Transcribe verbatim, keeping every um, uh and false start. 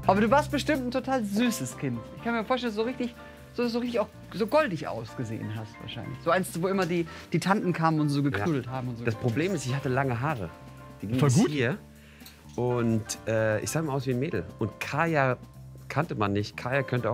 Aber du warst bestimmt ein total süßes Kind. Ich kann mir vorstellen, dass du so richtig, so, so richtig auch so goldig ausgesehen hast wahrscheinlich. So eins, wo immer die, die Tanten kamen und so geknuddelt Ja. haben und so. Das Problem ist, ich hatte lange Haare. Die gingen Voll bis gut. hier. Und äh, ich sah immer aus wie ein Mädel. Und Kaya kannte man nicht. Kaya könnte auch